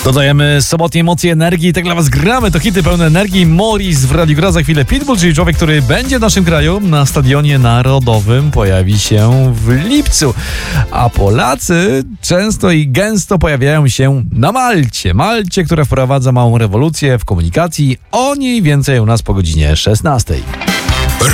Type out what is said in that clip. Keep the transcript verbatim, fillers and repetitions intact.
Dodajemy sobotnie emocje, energii i tak dla was gramy. To hity pełne energii. Morris w Radiu Gra za chwilę. Pitbull, czyli człowiek, który będzie w naszym kraju na Stadionie Narodowym, pojawi się w lipcu. A Polacy często i gęsto pojawiają się na Malcie. Malcie, która wprowadza małą rewolucję w komunikacji. O niej więcej u nas po godzinie szesnastej.